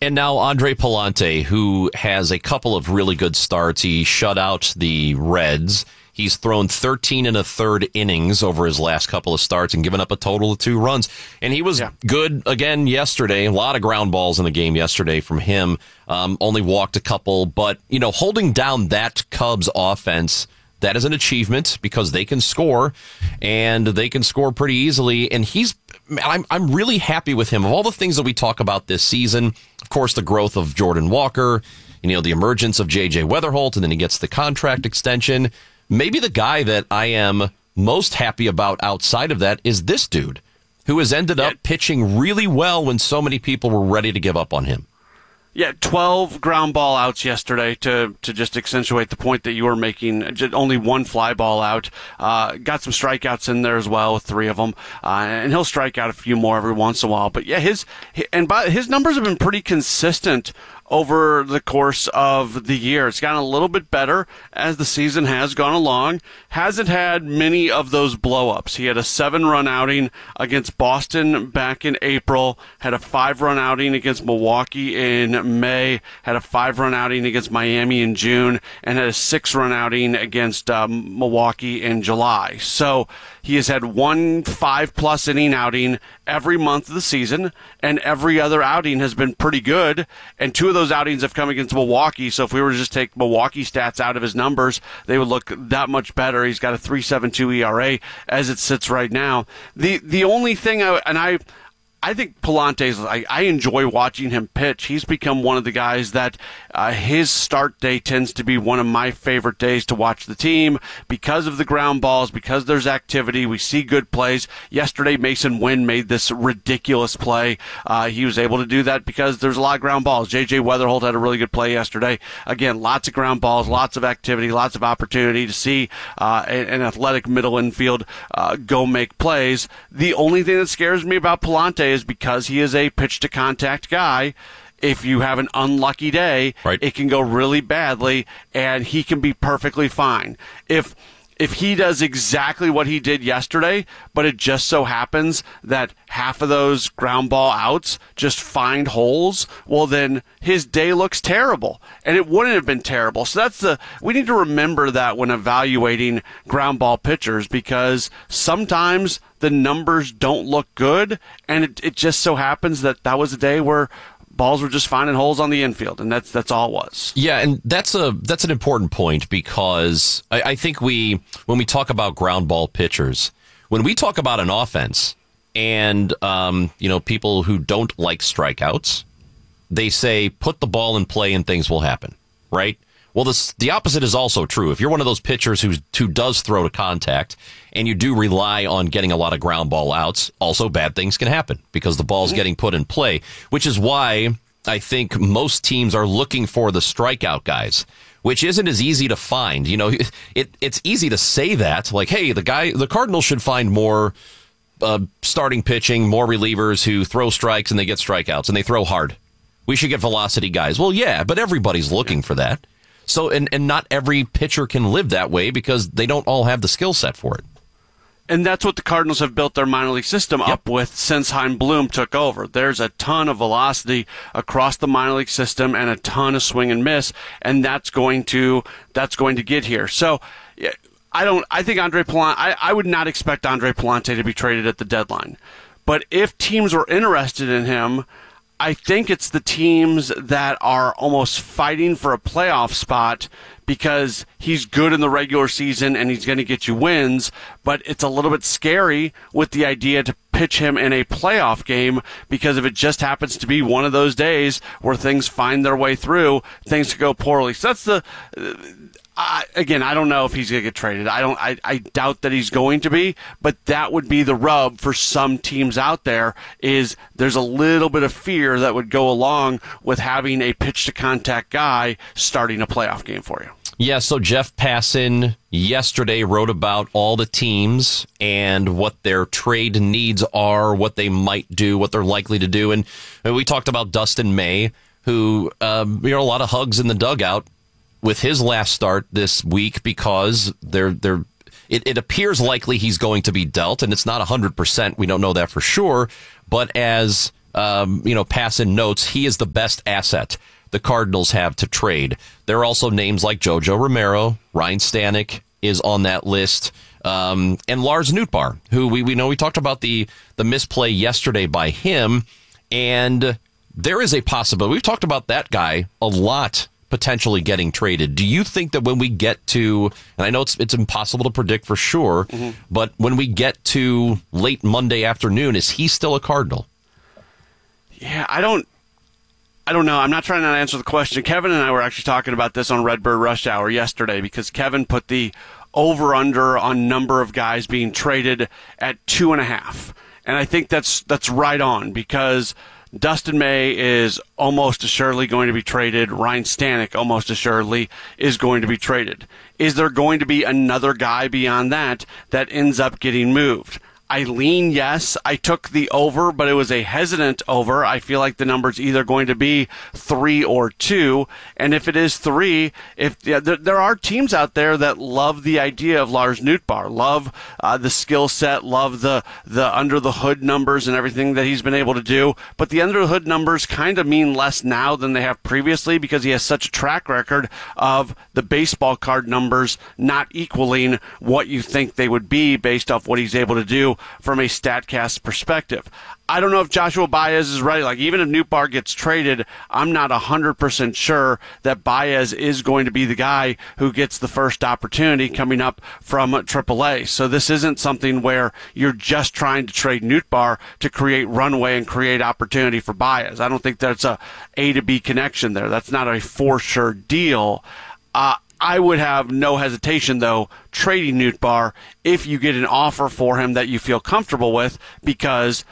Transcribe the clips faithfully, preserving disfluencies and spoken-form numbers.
And now Andre Pallante, who has a couple of really good starts. He shut out the Reds. He's thrown thirteen and a third innings over his last couple of starts and given up a total of two runs. And he was yeah. good again yesterday. A lot of ground balls in the game yesterday from him. Um, only walked a couple. But, you know, holding down that Cubs offense, that is an achievement because they can score, and they can score pretty easily. And he's, I'm, I'm really happy with him. Of all the things that we talk about this season, of course, the growth of Jordan Walker, you know, the emergence of J J Weatherholt, and then he gets the contract extension. Maybe the guy that I am most happy about outside of that is this dude, who has ended up pitching really well when so many people were ready to give up on him. Yeah, twelve ground ball outs yesterday to to just accentuate the point that you were making. Just only one fly ball out. Uh, got some strikeouts in there as well with three of them. Uh, and he'll strike out a few more every once in a while. But yeah, his, and by, his numbers have been pretty consistent over the course of the year. It's gotten a little bit better as the season has gone along. Hasn't had many of those blow-ups. He had a seven-run outing against Boston back in April, had a five-run outing against Milwaukee in May, had a five-run outing against Miami in June, and had a six-run outing against um, Milwaukee in July. So he has had one five-plus inning outing every month of the season, and every other outing has been pretty good, and two of those outings have come against Milwaukee, so if we were to just take Milwaukee stats out of his numbers, they would look that much better. He's got a three point seven two E R A as it sits right now. The the only thing, I, and I I think Pallante's, I, I enjoy watching him pitch. He's become one of the guys that uh, his start day tends to be one of my favorite days to watch the team because of the ground balls, because there's activity. We see good plays. Yesterday, Mason Wynn made this ridiculous play. Uh, he was able to do that because there's a lot of ground balls. J J Weatherholt had a really good play yesterday. Again, lots of ground balls, lots of activity, lots of opportunity to see uh, an, an athletic middle infield uh, go make plays. The only thing that scares me about Pallante is because he is a pitch-to-contact guy. If you have an unlucky day, right, it can go really badly, and he can be perfectly fine. If if he does exactly what he did yesterday, but it just so happens that half of those ground ball outs just find holes, well, then his day looks terrible, and it wouldn't have been terrible. So that's the we need to remember that when evaluating ground ball pitchers, because sometimes the numbers don't look good, and it, it just so happens that that was a day where balls were just finding holes on the infield, and that's that's all it was. Yeah, and that's a that's an important point, because I, I think we when we talk about ground ball pitchers, when we talk about an offense, and um, you know, people who don't like strikeouts, they say put the ball in play and things will happen, right? Well, this, the opposite is also true. If you're one of those pitchers who, who does throw to contact and you do rely on getting a lot of ground ball outs, also bad things can happen because the ball's mm-hmm. getting put in play, which is why I think most teams are looking for the strikeout guys, which isn't as easy to find. You know, it it's easy to say that, like, hey, the guy, the Cardinals should find more uh, starting pitching, more relievers who throw strikes and they get strikeouts and they throw hard. We should get velocity guys. Well, yeah, but everybody's looking yeah. for that. So, and, and not every pitcher can live that way because they don't all have the skill set for it. And that's what the Cardinals have built their minor league system yep. up with since Chaim Bloom took over. There's a ton of velocity across the minor league system and a ton of swing and miss, and that's going to that's going to get here. So, I don't. I think Andre Pallante. I, I would not expect Andre Pallante to be traded at the deadline, but if teams were interested in him, I think it's the teams that are almost fighting for a playoff spot because he's good in the regular season and he's going to get you wins, but it's a little bit scary with the idea to pitch him in a playoff game because if it just happens to be one of those days where things find their way through, things could go poorly. So that's the... Uh, I, again, I don't know if he's going to get traded. I don't. I, I doubt that he's going to be, but that would be the rub for some teams out there is there's a little bit of fear that would go along with having a pitch-to-contact guy starting a playoff game for you. Yeah, so Jeff Passan yesterday wrote about all the teams and what their trade needs are, what they might do, what they're likely to do. And, and we talked about Dustin May, who, um, you know, a lot of hugs in the dugout with his last start this week because they're they're it, it appears likely he's going to be dealt, and it's not one hundred percent. We don't know that for sure. But as um, you know, pass in notes, he is the best asset the Cardinals have to trade. There are also names like JoJo Romero, Ryan Stanek is on that list, um, and Lars Nootbaar, who we, we know we talked about the, the misplay yesterday by him, and there is a possibility. We've talked about that guy a lot potentially getting traded. Do you think that when we get to, and I know it's it's impossible to predict for sure, mm-hmm. but when we get to late Monday afternoon, is he still a Cardinal? Yeah, I don't I don't know. I'm not trying to answer the question. Kevin and I were actually talking about this on Redbird Rush Hour yesterday because Kevin put the over-under on number of guys being traded at two and a half. And I think that's that's right on because Dustin May is almost assuredly going to be traded. Ryan Stanek almost assuredly is going to be traded. Is there going to be another guy beyond that that ends up getting moved? I lean yes. I took the over, but it was a hesitant over. I feel like the number's either going to be three or two. And if it is three, if yeah, there, there are teams out there that love the idea of Lars Nootbaar, love uh, the skill set, love the, the under the hood numbers and everything that he's been able to do. But the under the hood numbers kind of mean less now than they have previously because he has such a track record of the baseball card numbers not equaling what you think they would be based off what he's able to do from a StatCast perspective. I don't know if Joshua Baez is ready. Like, even if Nootbaar gets traded, I'm not one hundred percent sure that Baez is going to be the guy who gets the first opportunity coming up from triple A. So this isn't something where you're just trying to trade Nootbaar to create runway and create opportunity for Baez. I don't think that's a A to B connection there. That's not a for sure deal. Uh, I would have no hesitation, though, trading Nootbaar if you get an offer for him that you feel comfortable with, because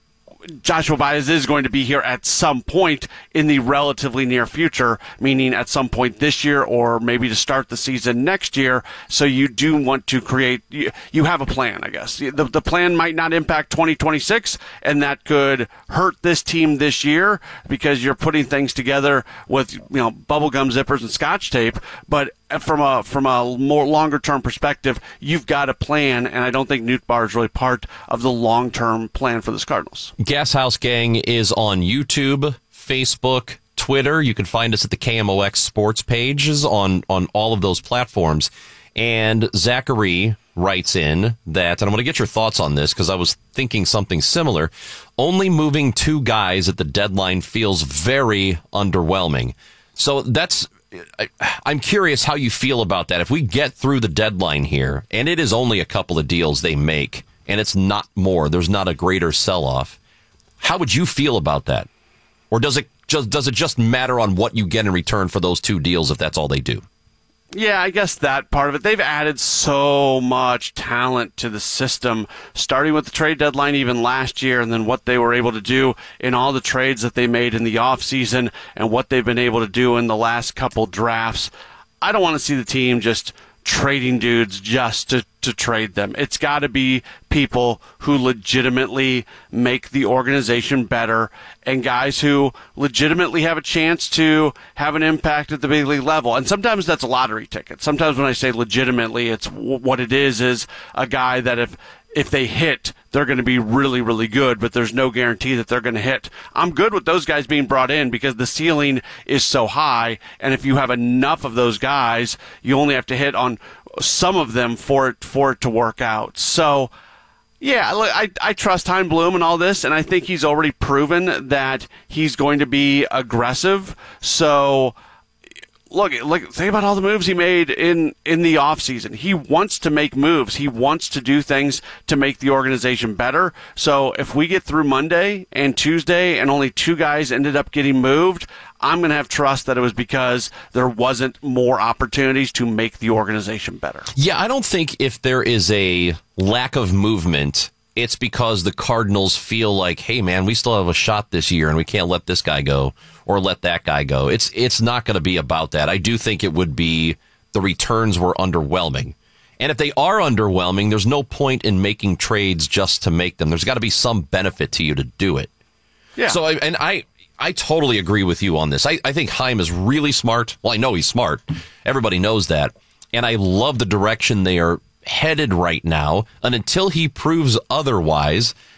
Joshua Baez is going to be here at some point in the relatively near future, meaning at some point this year or maybe to start the season next year. So you do want to create, you, you have a plan, I guess. The, the plan might not impact twenty twenty-six, and that could hurt this team this year because you're putting things together with, you know, bubblegum zippers and scotch tape. But from a from a more longer term perspective, you've got a plan, and I don't think Nootbaar is really part of the long term plan for this Cardinals. Gas House Gang is on YouTube, Facebook, Twitter. You can find us at the K M O X Sports pages on on all of those platforms. And Zachary writes in that, and I'm going to get your thoughts on this because I was thinking something similar. Only moving two guys at the deadline feels very underwhelming. So that's. I, I'm curious how you feel about that. If we get through the deadline here, and it is only a couple of deals they make, and it's not more, there's not a greater sell-off, how would you feel about that? Or does it just does it just matter on what you get in return for those two deals if that's all they do? Yeah, I guess that part of it. They've added so much talent to the system, starting with the trade deadline even last year, and then what they were able to do in all the trades that they made in the offseason and what they've been able to do in the last couple drafts. I don't want to see the team just trading dudes just to, to trade them. It's got to be people who legitimately make the organization better and guys who legitimately have a chance to have an impact at the big league level. And sometimes that's a lottery ticket. Sometimes when I say legitimately, it's w- what it is is a guy that if if they hit, they're going to be really, really good, but there's no guarantee that they're going to hit. I'm good with those guys being brought in because the ceiling is so high, and if you have enough of those guys, you only have to hit on some of them for it for it to work out. So, yeah, I, I trust Chaim Bloom and all this, and I think he's already proven that he's going to be aggressive. So, Look, look, think about all the moves he made in, in the offseason. He wants to make moves. He wants to do things to make the organization better. So if we get through Monday and Tuesday and only two guys ended up getting moved, I'm going to have trust that it was because there wasn't more opportunities to make the organization better. Yeah, I don't think if there is a lack of movement, it's because the Cardinals feel like, hey, man, we still have a shot this year and we can't let this guy go or let that guy go. It's it's not going to be about that. I do think it would be the returns were underwhelming. And if they are underwhelming, there's no point in making trades just to make them. There's got to be some benefit to you to do it. Yeah. So, I, and I I totally agree with you on this. I, I think Chaim is really smart. Well, I know he's smart. Everybody knows that. And I love the direction they are headed right now. And until he proves otherwise,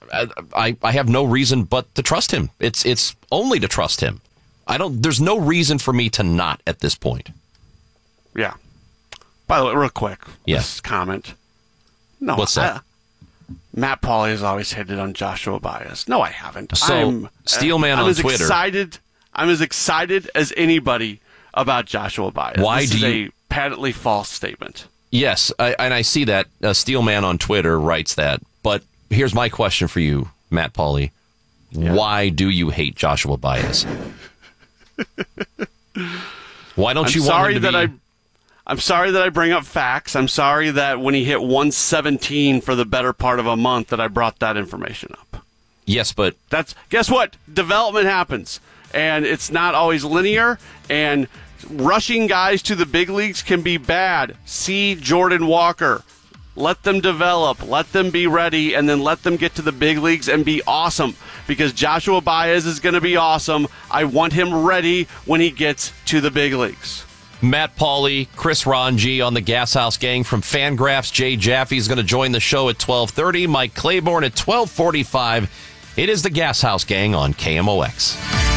I, I have no reason but to trust him. It's it's only to trust him. I don't. There's no reason for me to not at this point. Yeah. By the way, real quick, yes. This comment. No, what's that? I, Matt Pauley has always hated on Joshua Baez. No, I haven't. So, I'm, Steelman I'm on as Twitter. Excited, I'm as excited as anybody about Joshua Baez. Why this do is you? a patently false statement. Yes, I, and I see that. Uh, Steelman on Twitter writes that. But here's my question for you, Matt Pauley. Yeah. Why do you hate Joshua Baez? Why don't I'm you sorry want him to that be... I, I'm sorry that I bring up facts. I'm sorry that when he hit one seventeen for the better part of a month that I brought that information up. Yes, but... That's guess what? Development happens. And it's not always linear. And rushing guys to the big leagues can be bad. See Jordan Walker. Let them develop. Let them be ready. And then let them get to the big leagues and be awesome. Because Joshua Baez is going to be awesome. I want him ready when he gets to the big leagues. Matt Pauley, Chris Ranji on the Gas House Gang from Fangraphs. Jay Jaffe is going to join the show at twelve thirty. Mike Claiborne at twelve forty-five. It is the Gas House Gang on K M O X.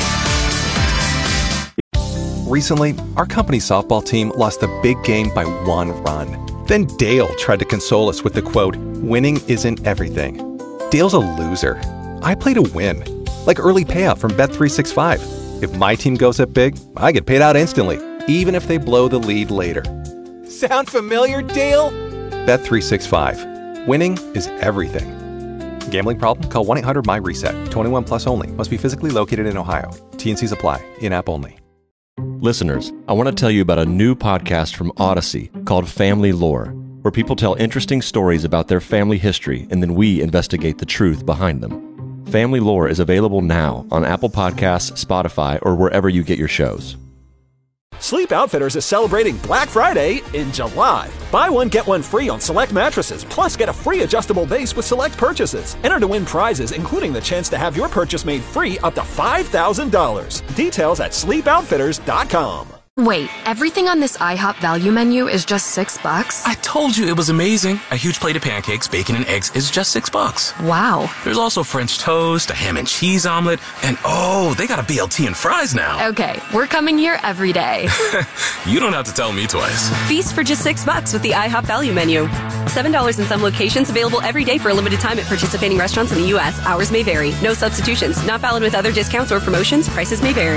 Recently, our company softball team lost a big game by one run. Then Dale tried to console us with the quote, "Winning isn't everything." Dale's a loser. I play to win. Like early payout from Bet three sixty-five. If my team goes up big, I get paid out instantly, even if they blow the lead later. Sound familiar, Dale? Bet three sixty-five. Winning is everything. Gambling problem? Call one eight hundred M Y reset. twenty-one plus only. Must be physically located in Ohio. T and Cs apply. In-app only. Listeners, I want to tell you about a new podcast from Odyssey called Family Lore, where people tell interesting stories about their family history and then we investigate the truth behind them. Family Lore is available now on Apple Podcasts, Spotify, or wherever you get your shows. Sleep Outfitters is celebrating Black Friday in July. Buy one, get one free on select mattresses, plus get a free adjustable base with select purchases. Enter to win prizes, including the chance to have your purchase made free up to five thousand dollars. Details at sleep outfitters dot com. Wait, everything on this IHOP value menu is just six bucks? I told you it was amazing. A huge plate of pancakes, bacon, and eggs is just six bucks. Wow. There's also French toast, a ham and cheese omelet, and oh, they got a B L T and fries now. Okay, we're coming here every day. You don't have to tell me twice. Feast for just six bucks with the IHOP value menu. Seven dollars in some locations, available every day for a limited time at participating restaurants in the U S. Hours may vary. No substitutions. Not valid with other discounts or promotions. Prices may vary.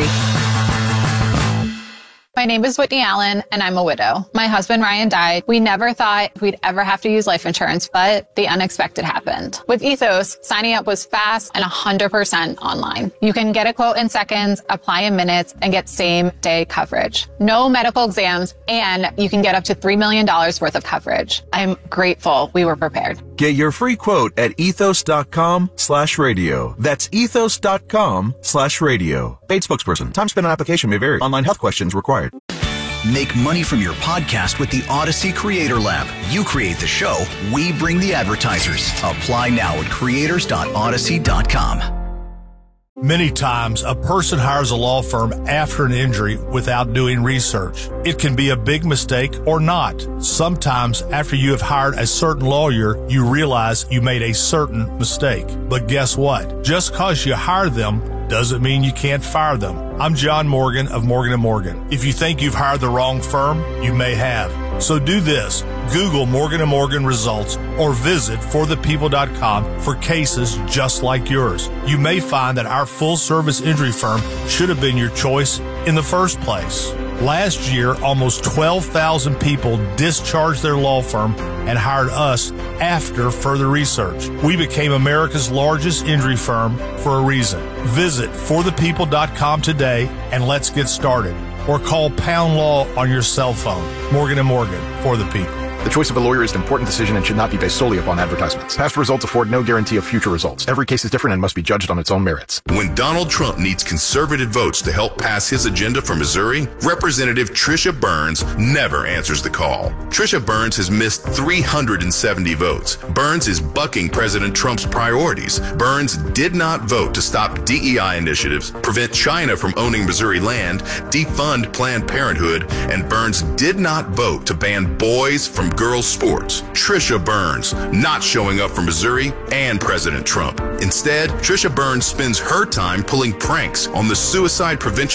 My name is Whitney Allen, and I'm a widow. My husband, Ryan, died. We never thought we'd ever have to use life insurance, but the unexpected happened. With Ethos, signing up was fast and one hundred percent online. You can get a quote in seconds, apply in minutes, and get same-day coverage. No medical exams, and you can get up to three million dollars worth of coverage. I'm grateful we were prepared. Get your free quote at ethos.com slash radio. That's ethos.com slash radio. Paid spokesperson. Time spent on application may vary. Online health questions required. Make money from your podcast with the Odyssey Creator Lab. You create the show, we bring the advertisers. Apply now at creators dot odyssey dot com. Many times, a person hires a law firm after an injury without doing research. It can be a big mistake or not. Sometimes, after you have hired a certain lawyer, you realize you made a certain mistake. But guess what? Just because you hire them doesn't mean you can't fire them. I'm John Morgan of Morgan and Morgan. If you think you've hired the wrong firm, you may have. So do this. Google Morgan and Morgan results or visit for the people dot com for cases just like yours. You may find that our full-service injury firm should have been your choice in the first place. Last year, almost twelve thousand people discharged their law firm and hired us after further research. We became America's largest injury firm for a reason. Visit for the people dot com today and let's get started. Or call Pound Law on your cell phone. Morgan and Morgan, for the people. The choice of a lawyer is an important decision and should not be based solely upon advertisements. Past results afford no guarantee of future results. Every case is different and must be judged on its own merits. When Donald Trump needs conservative votes to help pass his agenda for Missouri, Representative Trisha Burns never answers the call. Trisha Burns has missed three hundred seventy votes. Burns is bucking President Trump's priorities. Burns did not vote to stop D E I initiatives, prevent China from owning Missouri land, defund Planned Parenthood, and Burns did not vote to ban boys from girls' sports. Trisha Burns, not showing up for Missouri and President Trump. Instead, Trisha Burns spends her time pulling pranks on the suicide prevention